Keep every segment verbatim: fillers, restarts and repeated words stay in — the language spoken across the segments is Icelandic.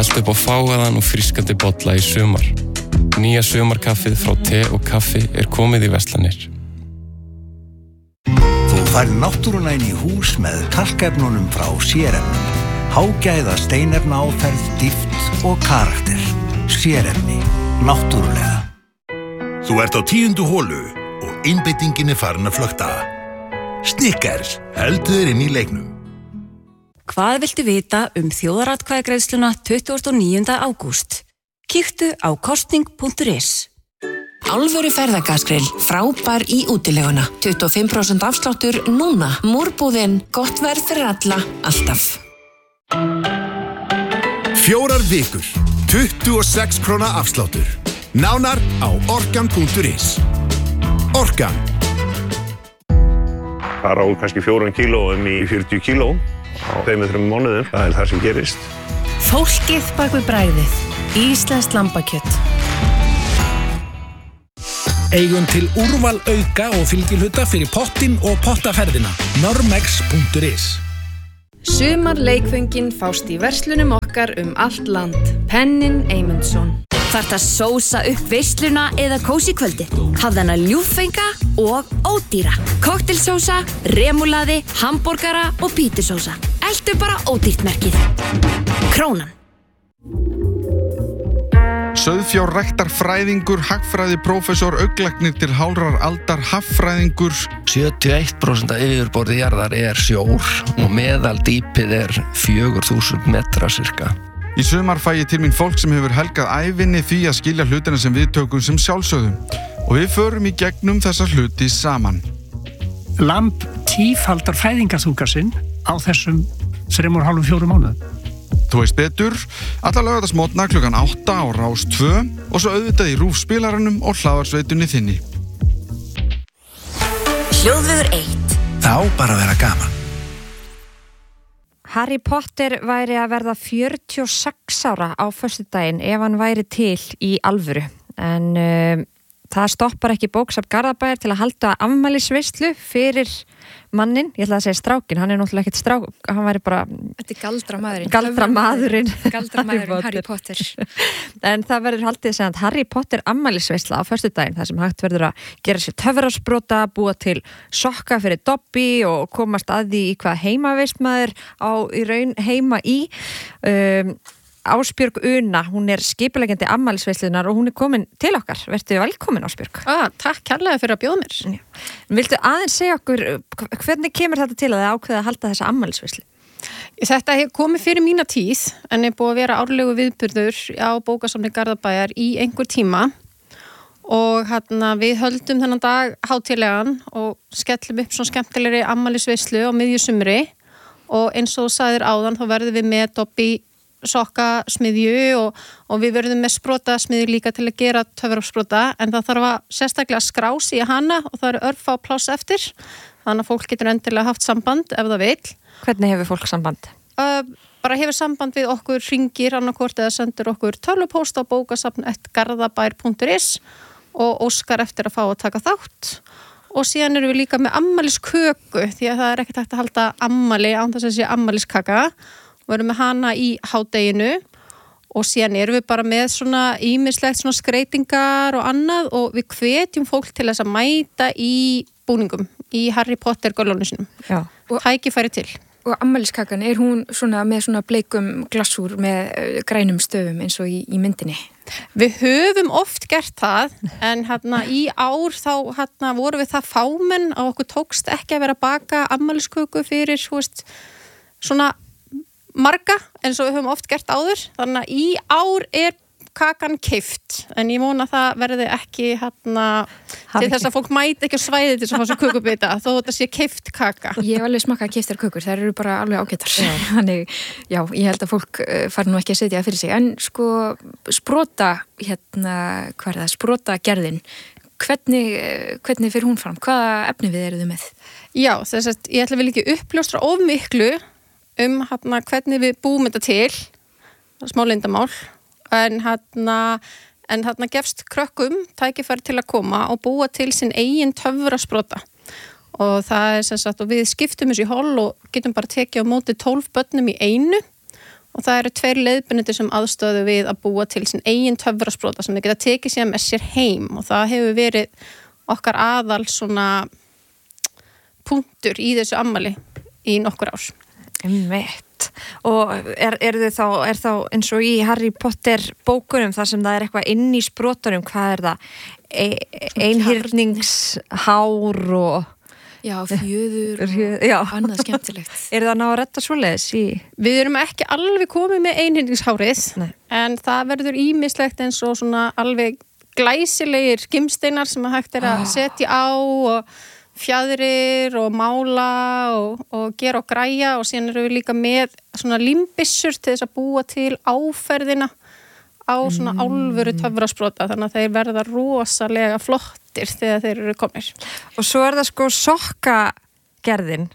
Eltu upp á fágaðan og frískandi bolla í sumar. Nýja sumarkaffið frá te og kaffi er komið í verslanir. Þú færð náttúruna inn í hús með kalkefnunum frá Sérefnum. Hágæða steinefna áferð, dýpt og karakter. Sérefni, náttúrulega. Þú ert á tíundu holu og einbeitingin er farin að flökta. Snickers, heldur þér inn í leiknum. Hvað viltu vita um þjóðaratkvæðagreiðsluna tuttugasta og níunda ágúst? Kíktu á kosning punktur is. Alvöru ferðagaskrill, frábær í útileguna. tuttugu og fimm prósent afsláttur núna. Múrbúðin, gott verð fyrir alla, alltaf. Fjórar vikur, tuttugu og sex króna afsláttur. Nánar á orkan punktur is. Orkan. Það á kannski fjórum kílóum í fjörutíu kíló á tveimur til þremur mánuðum. Það er það sem gerist. Fólkið bak við bragðið. Íslenskt lambakjöt. Eigum til úrval auka og fylgihluta fyrir pottinn og pottaferðina. normex punktur is. Sumar leikföngin fást í verslunum okkar um allt land. Pennin Eymundsson. Þarft að sósa upp veisluna eða kósí kvöldi. Hafðu hana ljúffenga og ódýra. Koktelsósa, remúlaði, hambúrgara og pítusósa. Eltu bara ódýrt merkið. Krónan. Sauðfjárræktarfræðingur, hagfræði, prófessor, auglæknir til hálfrar aldar, haffræðingur. sjötíu og eitt prósent af yfirborði jarðar er sjór og meðaldýpið er fjögur þúsund metra cirka. Í sumar fæ ég til mín fólk sem hefur helgað ævinni því að skilja hlutina sem við tökum sem sjálfsögðum. Og við förum í gegnum þessa hluti saman. Lamb tífaldar fæðingarþunga sinn á þessum þremur og hálfum fjórum mánuðum. Þú veist betur, alla laugardagsmótna klukkan átta á Rás tvö og svo auðvitað í RÚV spilaranum og hlaðarsveitunni þinni. Hljóðveður eitt. Það á bara að vera gaman. Harry Potter væri að verða fjörutíu og sex ára á föstudaginn ef hann væri til í alvöru. En uh, það stoppar ekki bókasafn Garðabæjar til að halda afmælisveislu fyrir mannin. Ég ætla að segja strákin, hann er náttúrulega ekkert strák, hann væri bara... Þetta er galdramaðurinn. Galdramaðurinn. Galdramaðurinn Harry Potter. En það verður haldið sem Harry Potter afmælisveisla á föstudaginn, þar sem hægt verður að gera sér töfrasprota, búa til sokka fyrir Dobby og komast að því í hvað heimaveist maður á í raun heima í. Um, Ásbjörg Una, hún er skipuleggjandi afmælisveislunar og hún er komin til okkar. Vertu velkomin, Ásbjörg. Ah, takk kærlega fyrir að bjóða mér. Já. Viltu aðeins segja okkur, hvernig kemur þetta til að þið ákveða að halda þessa afmælisveislu? Þetta hefur komið fyrir mína tíð, en er búið að vera árlegu viðburður á bókasafni Garðabæjar í einhver tíma og hérna, við höldum þennan dag hátíðlegan og skellum upp svona skemmtilegri afmælisveislu á miðju sumri og eins og þú sagðir áðan þá verðum við með Dobby sokka smiðju og, og við verðum með sprota smiðju líka til að gera töfrasprota en það þarf að sérstaklega skrási í hana og það eru örfá pláss eftir þannig að fólk getur endilega haft samband ef það vil. Hvernig hefur fólk samband? Uh, bara hefur samband við okkur, hringir annarkvort eða sendur okkur tölvupóst á bókasafn at garðabæjar punktur is og óskar eftir að fá að taka þátt og síðan erum við líka með ammælisköku því að það er ekkert hægt að halda ammæli án þess að sé ammæliskaka. Við erum með hana í hádeginu og síðan erum við bara með svona ýmislegt svona skreytingar og annað og við hvetjum fólk til þess að mæta í búningum, í Harry Potter gölunum sinum. Já. Og tækifæri til. Og ammæliskakan, er hún svona með svona bleikum glassúr með grænum stöfum eins og í, í myndinni? Við höfum oft gert það en hérna í ár þá hérna vorum við það fámenn og okkur tókst ekki að vera að baka ammælisköku fyrir, þú veist, svona marga eins og við höfum oft gert áður þannig að í ár er kakan keypt en ég vona að það verði ekki hérna til þess að fólk mæti ekki á svæði til þess að fá svo kökubita þó þetta sé keypt kaka. Ég hef alveg smakkað keyptar kökur, þær eru bara alveg ágætar. Þannig, já, ég held að fólk fari nú ekki að setja það fyrir sig en sko sprota hérna, hvað er það, sprota gerðin hvernig, hvernig fyrir hún fram? Hvaða efni við eruðu með? Já, þess að ég ætla vel ekki uppljóstra of miklu um hérna hvernig við búum þetta til smá leyndamál en hérna en hérna gefst krökkum tækifæri til að koma og búa til sinn eigin töfrasprota og það er sem sagt og við skiptum þessu í hol og getum bara tekið á móti tólf börnum í einu og það eru tveir leiðbeinendur sem aðstöðu við að búa til sín eigin töfrasprota sem þeir geta tekið sér með sér heim og það hefur verið okkar aðal svona punktur í þessu ammali í nokkur ár. Einmitt. Og er, er þið þá, er þá eins og í Harry Potter bókunum þar sem það er eitthvað inn í sprotunum, hvað er það? E, einhyrningshár og Já, fjöður Já. og annað skemmtilegt. Er það ná að redda svoleiðis í? Við erum ekki alveg komið með einhyrningshárið, en það verður ýmislegt eins og svona alveg glæsilegir gimsteinar sem að hægt er að setja á og fjaðrir og mála og, og gera og græja og síðan eru við líka með svona límbissur til þess að búa til áferðina á svona mm. álfuru töfrasprota þannig að þeir verða rosalega flottir þegar þeir eru komnir. Og svo er það sko sokkagerðin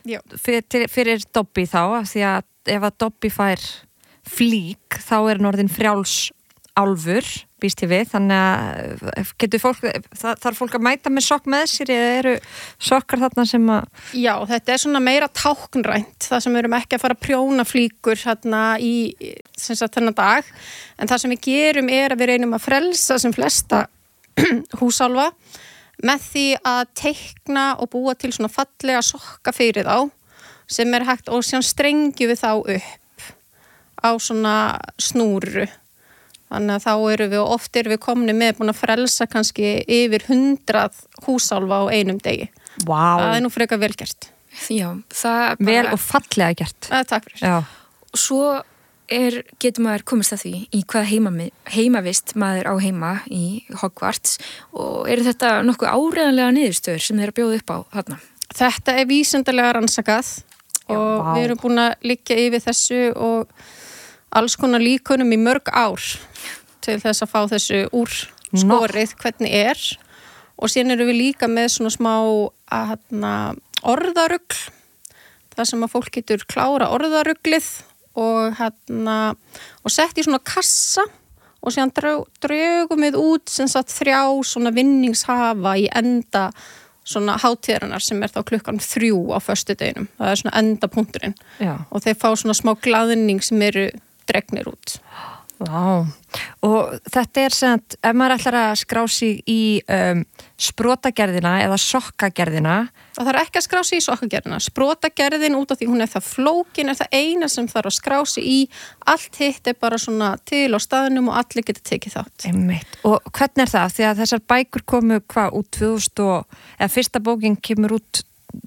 fyrir, fyrir Dobby þá af því að ef að Dobby fær flík þá er hann orðinn frjáls álfur, býst ég við, þannig að getur fólk, það, þarf fólk að mæta með sokk með sér eða eru sokkar þarna sem að... Já, þetta er svona meira táknrænt, það sem við erum ekki að fara að prjóna flíkur hérna í sem sagt þennan dag, en það sem við gerum er að við reynum að frelsa sem flesta húsálfa með því að teikna og búa til svona fallega sokka fyrir þá sem er hægt og síðan strengjum við þá upp á svona snúru. Þannig að þá eru við, og oft eru við komni með búin að frelsa kannski yfir hundrað húsálfa á einum degi. Vá. Wow. Það er nú frekar vel gert. Já, það er bara... Vel og fallega gert. Það er takk fyrir. Já. Og svo er, getur maður komist að því í hvað heima, heimavist maður á heima í Hogwarts og eru þetta nokkuð áreiðanlega niðurstöður sem þeir að bjóða upp á þarna? Þetta er vísindalega rannsakað og Já, við erum búin að liggja yfir þessu og alls konar líkunum í mörg ár til þess að fá þessu úr skorið hvernig er og síðan erum við líka með svona smá að, hérna, orðarugl þar sem að fólk getur klára orðaruglið og, hérna, og sett í svona kassa og síðan draugum við út sem sagt þrjá svona vinningshafa í enda svona hátíðarinnar sem er þá klukkan þrjú á föstudeginum, það er svona endapunkturinn og þeir fá svona smá glaðning sem eru dregnir út. Vá, og þetta er sem að ef maður ætlar að skrá sig í um, sprotagerðina eða sokkagerðina. Það þarf ekki að skrá sig í sokkagerðina. Sprotagerðin út af því hún er það flókin er það eina sem þarf að skrá sig í. Allt hitt er bara svona til á staðnum og allir geta tekið þátt. Einmitt. Og hvernig er það? Því að þessar bækur komu hvað út tvö þúsund og, eða fyrsta bókin kemur út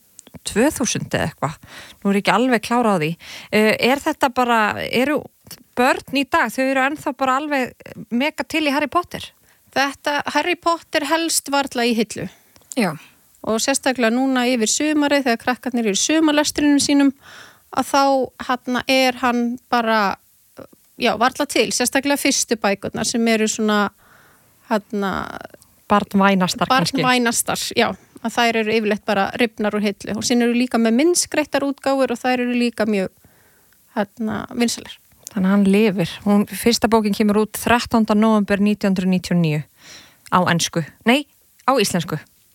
tvö þúsund eða eitthvað. Nú er ekki alveg klára á því. Uh, er þetta bara, eru börn í dag, þau eru ennþá bara alveg mega til í Harry Potter? Þetta, Harry Potter helst varla í hillu. Já. Og sérstaklega núna yfir sumarið, þegar krakkarnir eru í sumarlestrinu sínum, að þá hann er hann bara, já, varla til, sérstaklega fyrstu bækurnar sem eru svona, hann barnvænastar kannski. Barnvænastar, já, að þær eru yfirleitt bara rifnar úr hillu. Og sín eru líka með myndskreittar útgáfur og þær eru líka mjög, hann, vinsalir. Þannig að hann lifir. Hún, fyrsta bókin kemur út þrettánda nóvember nítján hundruð níutíu og níu á ensku. Nei, á íslensku.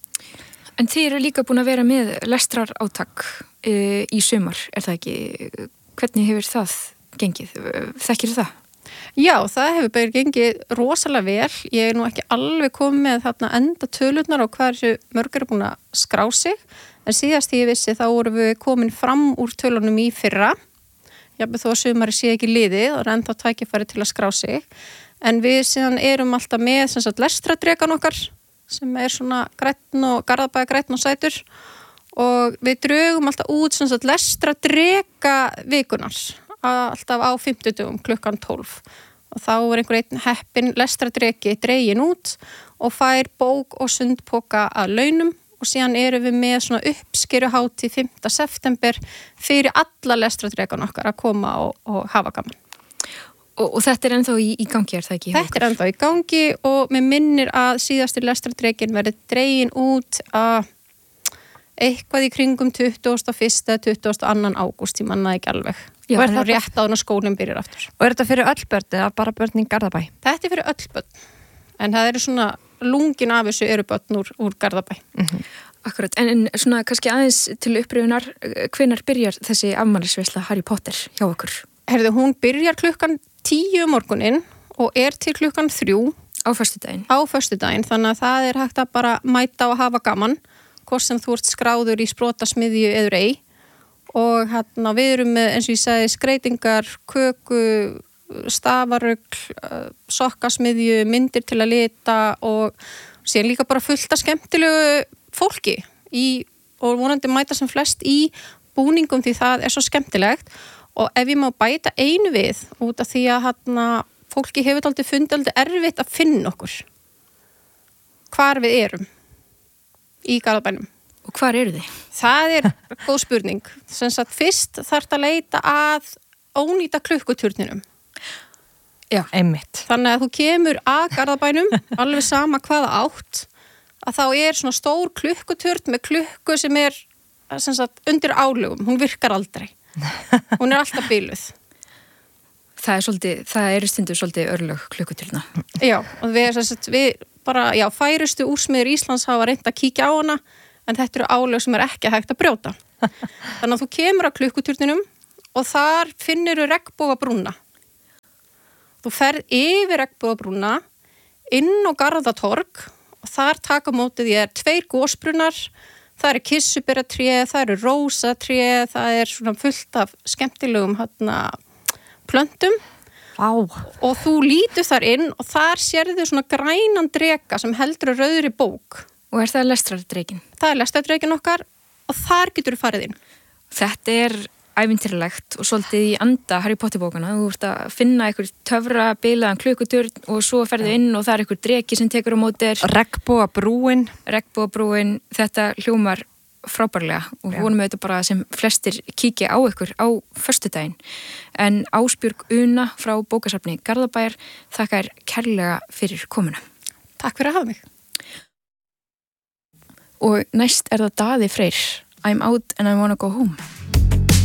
En þið eru líka búin að vera með lestrarátak uh, í sumar, er það ekki? Hvernig hefur það gengið? Þekkir það? Já, það hefur bara gengið rosalega vel. Ég er nú ekki alveg komið með þarna enda tölurnar og hversu mörg eru búin að skrá sig. En síðast ég vissi þá vorum við komin fram úr tölunum í fyrra. Jafnveg þó að sumari sé ekki liðið og er ennþá tækifæri til að skrá sig. En við síðan erum alltaf með sem sagt lestradrekan okkar sem er svona grænn og garðabæja grænn og sætur og við drögum alltaf út sem sagt lestradreka vikunar alltaf á fimmtudögum klukkan tólf og þá er einhver einn heppin lestradreki dregin út og fær bók og sundpoka að launum og síðan erum við með svona uppskeruhátíð fimmta september fyrir alla lestradrekan okkar að koma og, og hafa gaman. Og, og þetta er ennþá í, í gangi, er það ekki? Þetta er ennþá í gangi og mér minnir að síðastur lestradrekin verði dregin út að eitthvað í kringum tuttugasta og fyrsta eða tuttugasta og annan ágúst, ég manna ekki alveg. Já, og er það rétt á þannig að skólinn byrjar aftur. Og er þetta fyrir öll börn eða bara börn í Garðabæ? Þetta er fyrir öll börn, en það eru svona lungin af þessu eru börn úr, úr Garðabæ. Mm-hmm. Akkurat, en, en svona kannski aðeins til uppröfunar, hvenær byrjar þessi afmælisveisla Harry Potter hjá okkur? Herðu, hún byrjar klukkan tíu morgunin og er til klukkan þrjú á föstudaginn. Á föstudaginn, þannig að það er hægt að bara mæta og hafa gaman, hvort sem þú ert skráður í sprotasmiðju eður ei. Og hérna við erum með, eins og ég segi, skreytingar, köku, stafarugl, sokkasmiðju, myndir til að lita og síðan líka bara fullt af skemmtilegu fólki í, og vonandi mæta sem flest í búningum því það er svo skemmtilegt. Og ef ég má bæta einu við út af því að hérna, fólki hefur aldrei fundið aldrei erfitt að finna okkur hvar við erum í Garðabænum. Og hvar eru þið? Það er góð spurning. Sem sagt, fyrst þarf það að leita að ónýta klukkuturninum. Já, einmitt. Þannig að þú kemur að Garðabænum, alveg sama hvaða átt, að þá er svona stór klukkuturn með klukku sem er sem sagt, undir álögum. Hún virkar aldrei. Hún er alltaf biluð. Það er svolítið, það eru stundur svolítið örlög klukkuturna. Já, og við, sem sagt, við bara, já, færustu úrsmiður Íslands hafa reynt að kíkja á hana, en þetta eru álög sem er ekki hægt að brjóta. Þannig að þú kemur að klukkuturninum og þar finnir þú regnbogabrúna. Þú ferð yfir regnbogabrúna inn á Garðatorg og þar taka mótið þér tveir gósbrunnar, það eru kissuberatré, það eru rósatré, það er svona fullt af skemmtilegum hérna, plöntum. Vá. Og þú lítur þar inn og þar sérðu svona grænan dreka sem heldur að rauðri bók. Og er það lestrardreikin? Það er lestrardreikin okkar og þar getur þú farið inn. Þetta er ævintýrlegt og svolítið í anda Harry Potter bókana. Þú ert að finna einhver töfra bilaðan klukkuturn og svo ferðu inn og það er einhver dreki sem tekur á móti þér. Regnbogabrúin. Regnbogabrúin. Þetta hljómar frábærlega og vonum við þetta bara sem flestir kíkja á ykkur á föstudaginn. En Ásbjörg Una frá bókasafni Garðabæjar þakkar kærlega fyrir komuna. Takk fyrir að hafa mig. Og næst er það Daði Freyr. I'm out and I wanna go home.